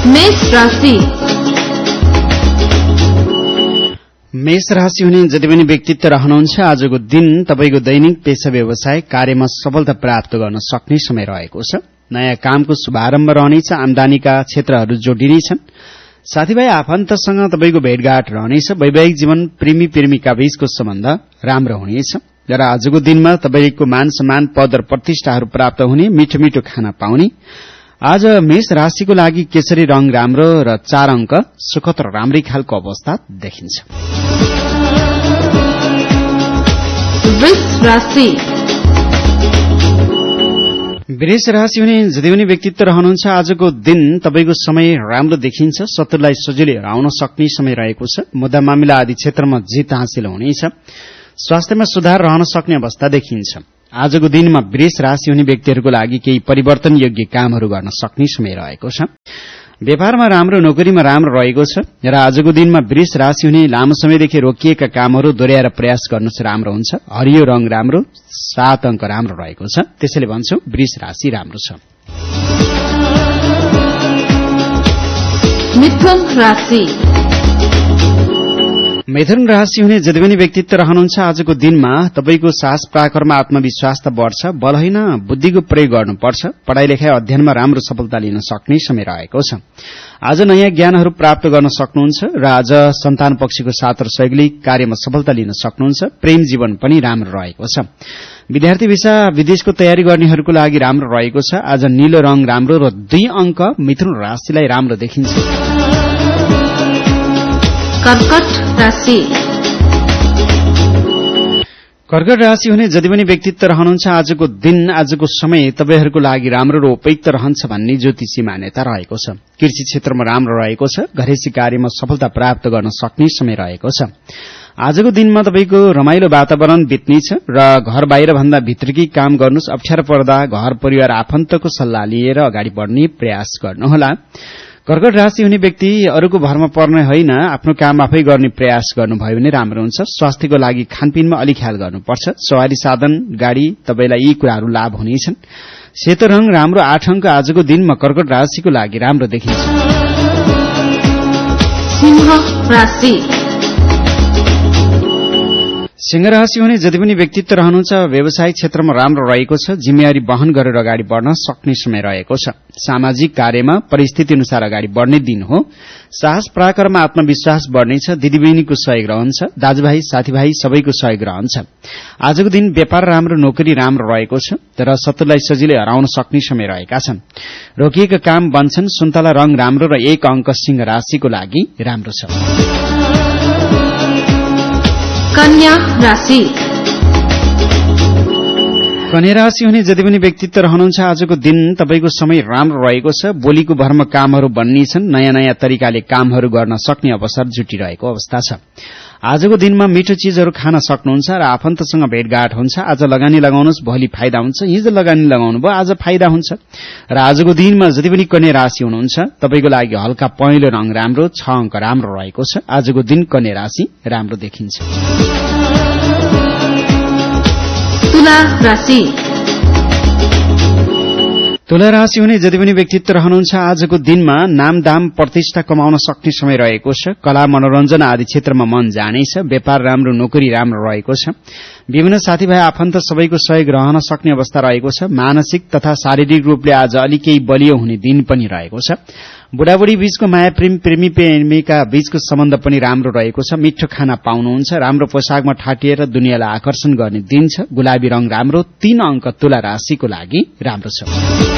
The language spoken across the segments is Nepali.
मेष राशि हुने जति पनि व्यक्तित्व रहनुहुन्छ आजको दिन तपाईको दैनिक पेशा व्यवसाय कार्यमा सफलता प्राप्त गर्न सक्ने समय रहेको छ। नयाँ कामको शुभारम्भ रहनेछ। आमदानीका क्षेत्रहरू जोडिनेछन्। साथीभाइ आफन्तसँग तपाईको भेटघाट रहनेछ। वैवाहिक जीवन प्रेमी प्रेमिका बीचको सम्बन्ध राम्रो हुनेछ र आजको दिनमा तपाईको मान सम्मान पद र प्रतिष्ठाहरू प्राप्त हुने, मिठो मिठो खाना पाउने। आज मेष राशिको लागि केसरी रंग राम्रो र 4 अंक सुखद र राम्रै खालको अवस्था देखिन्छ। वृष राशि हुने जति पनि व्यक्तित्व रहनुहुन्छ आजको दिन तपाईको समय राम्रो देखिन्छ। शत्रुलाई सजिलै हराउन सक्ने समय रहेको छ। मुद्दा मामिला आदि क्षेत्रमा जित हासिल हुनेछ। स्वास्थ्यमा सुधार रहन सक्ने अवस्था देखिन्छ। आजको दिनमा वृष राशि हुने व्यक्तिहरूको लागि केही परिवर्तन योग्य कामहरू गर्न सक्ने समय रहेको छ। व्यापारमा राम्रो, नोकरीमा राम्रो रहेको छ र आजको दिनमा वृष राशि हुने लामो समयदेखि रोकिएका कामहरू दोहोर्याएर प्रयास गर्नु राम्रो हुन्छ। हरियो रंग राम्रो, 7 अंक राम्रो रहेको छ। त्यसैले भन्छौं वृष राशि राम्रो छ। मिथुन राशि हुने जति पनि व्यक्तित्व रहनुहुन्छ आजको दिनमा तपाईको साहस पराक्रममा आत्मविश्वास त बढ्छ, बल होइन बुद्धिको प्रयोग गर्नुपर्छ। पढ़ाई लेखाई अध्ययनमा राम्रो सफलता लिन सक्ने समय रहेको छ। आज नयाँ ज्ञानहरू प्राप्त गर्न सक्नुहुन्छ र आज सन्तान पक्षको साथ र सहयोगले कार्यमा सफलता लिन सक्नुहुन्छ। प्रेम जीवन पनि राम्रो रहेको छ। विद्यार्थी भिसा विदेशको तयारी गर्नेहरूको लागि राम्रो रहेको छ। आज नीलो रंग राम्रो र 2 अंक मिथुन राशिलाई राम्रो देखिन्छ। कर्कट राशि हुने जति पनि व्यक्तित्व रहनुहुन्छ आजको दिन, आजको समय तपाईहरूको लागि राम्रो र उपयुक्त रहन्छ भन्ने ज्योतिषी मान्यता रहेको छ। कृषि क्षेत्रमा राम्रो रहेको छ। घरेसी कार्यमा सफलता प्राप्त गर्न सक्ने समय रहेको छ। आजको दिनमा तपाईको रमाइलो वातावरण बित्नेछ र घर बाहिर भन्दा भित्रकै काम गर्नुस्। अप्ठ्यारो पर्दा घर परिवार आफन्तको सल्लाह लिएर अगाडि बढ्ने प्रयास गर्नुहोला। कर्कट राशि हुने व्यक्ति अरूको भरमा पर्ने होइन, आफ्नो काम आफै गर्ने प्रयास गर्नुभयो भने राम्रो हुन्छ। स्वास्थ्यको लागि खानपिनमा अलि ख्याल गर्नुपर्छ। सवारी साधन गाड़ी तपाईलाई यी कुराहरू लाभ हुनेछन्। सेतो रंग राम्रो 8 अंक आजको दिनमा कर्कट राशिको लागि राम्रो देखिन्छ। सिंह राशि हुने जति पनि व्यक्तित्व रहनुहुन्छ व्यवसायिक क्षेत्रमा राम्रो रहेको छ। जिम्मेवारी वहन गरेर अगाडि बढ्न सक्ने समय रहेको छ। सामाजिक कार्यमा परिस्थिति अनुसार अगाडि बढ्ने दिन हो। साहस पराक्रममा आत्मविश्वास बढ्नेछ। दिदीबहिनीको सहयोग रहन्छ। दाजुभाइ साथीभाइ सबैको सहयोग रहन्छ। आजको दिन व्यापार राम्रो, नोकरी राम्रो रहेको छ तर शत्रुलाई सजिलै हराउन सक्ने समय रहेका छन्। रोकिएका काम बन्छन्। सुन्तला रंग राम्रो र 1 अंक सिंह राशिको लागि राम्रो छ। कन्या राशि हुने जति पनि व्यक्तित्व रहनुहुन्छ आजको दिन तपाईको समय राम्रो रहेको छ। बोलीको भरमा कामहरू बन्नेछन्। नयाँ नयाँ तरिकाले कामहरू गर्न सक्ने अवसर जुटिरहेको अवस्था छ। आजको दिनमा मिठो चीजहरू खान सक्नुहुन्छ र आफन्तसँग भेटघाट हुन्छ। आज लगानी लगाउनुस्, भोलि फाइदा हुन्छ। हिजो लगानी लगाउनु भयो, आज फाइदा हुन्छ। र आजको दिनमा जति पनि कन्या राशि हुनुहुन्छ तपाईको लागि हल्का पहेँलो रंग राम्रो, 6 अंक राम्रो रहेको छ। आजको दिन कन्या राशि राम्रो देखिन्छ। तुला राशि हुने जति पनि व्यक्तित्व रहनुहुन्छ आजको दिनमा नाम दाम प्रतिष्ठा कमाउन सक्ने समय रहेको छ। कला मनोरञ्जन आदि क्षेत्रमा मन जानेछ। व्यापार राम्रो, नोकरी राम्रो रहेको छ। विभिन्न साथीभाइ आफन्त सबैको सहयोग रहन सक्ने अवस्था रहेको छ। मानसिक तथा शारीरिक रूपले आज अलि केही बलियो हुने दिन पनि रहेको छ। बुढाबुढी बीचको माया प्रेम, प्रेमी प्रेमिका बीचको सम्बन्ध पनि राम्रो रहेको छ। मिठो खाना पाउनुहुन्छ। राम्रो पोशाकमा ठाटिएर दुनियाँलाई आकर्षण गर्ने दिन छ। गुलाबी रंग राम्रो, 3 अंक तुला राशिको लागि राम्रो छ।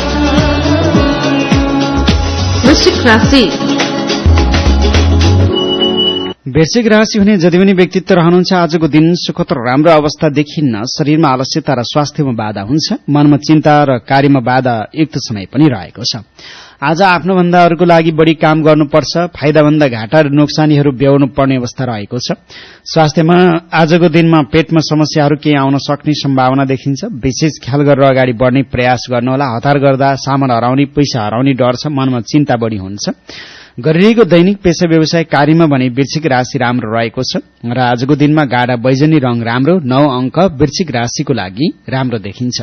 वृश्चिक राशि हुने जति पनि व्यक्तित्व रहनुहुन्छ आजको दिन सुखद र राम्रो अवस्था देखिन्न। शरीरमा आलस्यता र स्वास्थ्यमा बाधा हुन्छ। मनमा चिन्ता र कार्यमा बाधा युक्त समय पनि रहेको छ। आज आफ्नो भन्दा अरूको लागि बढ़ी काम गर्नुपर्छ। फाइदा भन्दा घाटा र नोक्सानीहरू ब्याउनु पर्ने अवस्था रहेको छ। स्वास्थ्यमा आजको दिनमा पेटमा समस्याहरू केही आउन सक्ने सम्भावना देखिन्छ। विशेष ख्याल गरेर अगाडि बढ्ने प्रयास गर्नुहोला। हतार गर्दा सामान हराउने, पैसा हराउने डर छ। मनमा चिन्ता बढ़ी हुन्छ। गरिरहेको दैनिक पेशा व्यवसाय कार्यमा भने वृश्चिक राशि राम्रो रहेको छ र आजको दिनमा गाढा बैजनी रंग राम्रो, 9 अंक वृश्चिक राशिको लागि राम्रो देखिन्छ।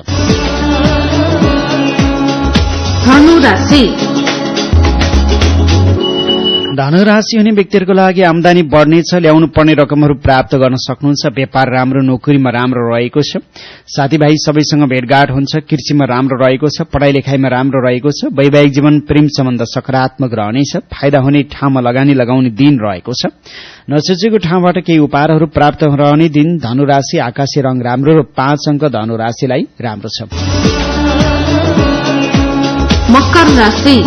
धनु राशि हुने व्यक्तिहरूको लागि आमदानी बढ्नेछ, ल्याउनु पर्ने रकमहरू प्राप्त गर्न सक्नुहुन्छ, व्यापार राम्रो, नोकरीमा राम्रो रहेको छ, साथीभाइ सबैसँग भेटघाट हुन्छ, कृषिमा राम्रो रहेको छ, पढाइ लेखाइमा राम्रो रहेको छ, वैवाहिक जीवन प्रेम सम्बन्ध सकारात्मक रहनेछ, फाइदा हुने ठाउँमा लगानी लगाउने दिन रहेको छ, नसोचेको ठाउँबाट केही उपहारहरू प्राप्त रहने दिन। धनु राशि आकाशे रंग राम्रो र 5 अंक धनु राशिलाई राम्रो छ। मकर राशि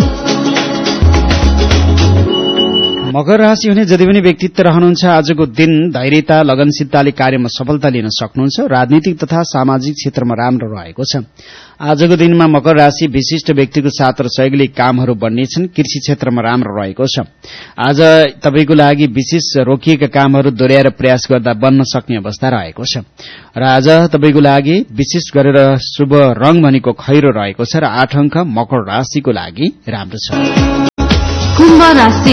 मकर राशि हुने जति पनि व्यक्तित्व रहनुहुन्छ आजको दिन धैर्यता लगनशीलताले कार्यमा सफलता लिन सक्नुहुन्छ, राजनीतिक तथा सामाजिक क्षेत्रमा राम्रो रहेको छ। आजको दिनमा मकर राशि विशिष्ट व्यक्तिको साथ र सहयोगले कामहरू बन्नेछन्, कृषि क्षेत्रमा राम्रो रहेको छ। आज तपाईको लागि विशेष रोकिएका कामहरू दोहोर्याएर प्रयास गर्दा बन्न सक्ने अवस्था रहेको छ र आज तपाईको लागि विशेष गरेर शुभ रंग भनेको खैरो रहेको छ र 8 अंक मकर राशिको लागि राम्रो छ। कुम्भ राशि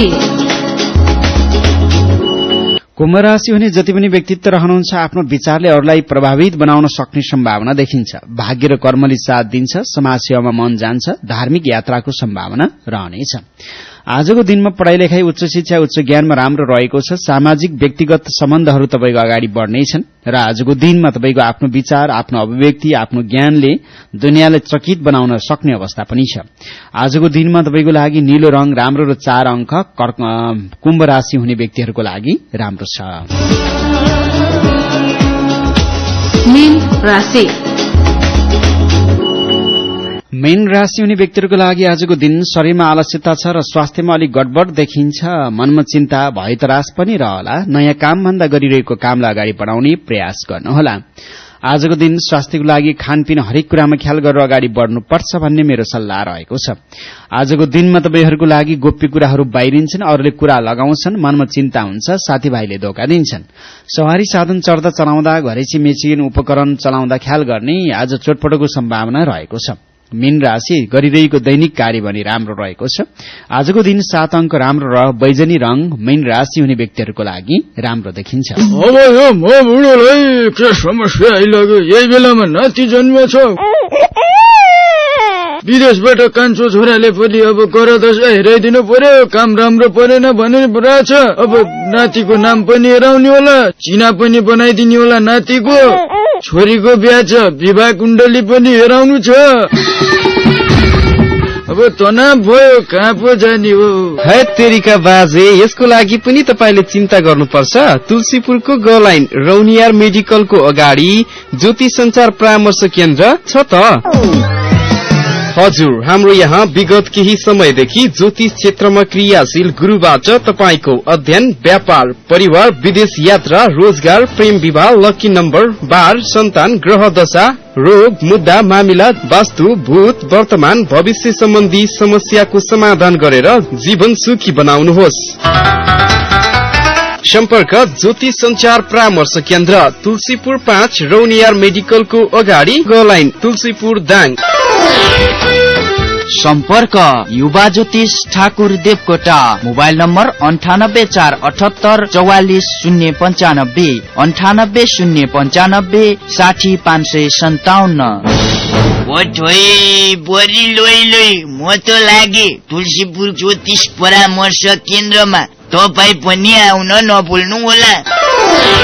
कुम्भ राशि हुने जति पनि व्यक्तित्व रहनुहुन्छ आफ्नो विचारले अरूलाई प्रभावित बनाउन सक्ने सम्भावना देखिन्छ, भाग्य र कर्मले साथ दिन्छ, समाज सेवामा मन जान्छ, धार्मिक यात्राको सम्भावना रहनेछ। आजको दिनमा पढ़ाई लेखाई उच्च शिक्षा उच्च ज्ञानमा राम्रो रहेको छ, सामाजिक व्यक्तिगत सम्बन्धहरू तपाईको अगाडि बढ्नेछन् र आजको दिनमा तपाईको आफ्नो विचार आफ्नो अभिव्यक्ति आफ्नो ज्ञानले दुनियाँलाई चकित बनाउन सक्ने अवस्था पनि छ। आजको दिनमा तपाईको लागि नीलो रंग राम्रो र 4 अंक कुम्भ राशि हुने व्यक्तिहरूको लागि राम्रो छ। मीन राशि मीन राशि हुने व्यक्तिहरूको लागि आजको दिन शरीरमा आलस्यता छ र स्वास्थ्यमा अलिक गडबड देखिन्छ, मनमा चिन्ता भयतरास पनि रहला, नयाँ कामभन्दा गरिरहेको कामलाई अगाडि बढाउने प्रयास गर्नुहोला। आजको दिन स्वास्थ्यको लागि खानपिन हरेक कुरामा ख्याल गरेर अगाडि बढ्नुपर्छ भन्ने मेरो सल्लाह रहेको छ। आजको दिनमा तपाईहरूको लागि गोप्य कुराहरू बाहिरिन्छन्, अरूले कुरा लगाउँछन्, मनमा चिन्ता हुन्छ, साथीभाइले धोका दिन्छन्। सवारी साधन चढ्दा चलाउँदा घरेसी मेसिन उपकरण चलाउँदा ख्याल गर्ने आज चोटपटकको सम्भावना रहेको छ। मीन राशि गरिरहेको दैनिक कार्य भने राम्रो रहेको छ। आजको दिन 7 अंक राम्रो र बैजनी रंग मीन राशि हुने व्यक्तिहरूको लागि राम्रो देखिन्छ। अब यो म बुढोलाई के समस्या आइलाग्यो, यही बेलामा नाति जन्मेछ। विदेशबाट कान्छो छोराले पनि अब करदशा हेराइदिनु पर्यो, काम राम्रो परेन भने रहेछ। अब नातिको नाम पनि हेराउने होला, चिना पनि बनाइदिने होला, नातिको छोरीको बिहा छ, विवाह कुण्डली पनि हेराउनु छ। अब तनाव भयो, कहाँ पो जाने हो। है तेरीका बाजे, यसको लागि पनि तपाईले चिन्ता गर्नुपर्छ। तुलसीपुरको गलाइन रौनियार मेडिकलको अगाडि ज्योति संचार परामर्श केन्द्र छ त। हजुर, हाम्रो यहाँ विगत केही समयदेखि ज्योतिष क्षेत्रमा क्रियाशील गुरुबाट तपाईको अध्ययन, व्यापार, परिवार, विदेश यात्रा, रोजगार, प्रेम विवाह, लकी नम्बर, बार, सन्तान, ग्रह दशा, रोग, मुद्दा, मामिला, वास्तु, भूत, वर्तमान, भविष्य सम्बन्धी समस्याको समाधान गरेर जीवन सुखी बनाउनुहोस्। सम्पर्क ज्योति संचार परामर्श केन्द्र, तुलसीपुर 5 रौनियार मेडिकलको अगाडि गलाइन, तुलसीपुर दाङ। सम्पर्क युवा ज्योतिष ठाकुर देवकोटा, मोबाइल नम्बर 9848444095 98095 60557। बोरी लोई लोई म त लागे तुलसीपुर ज्योतिष परामर्श केन्द्रमा, तपाई पनि आउन नभुल्नु होला।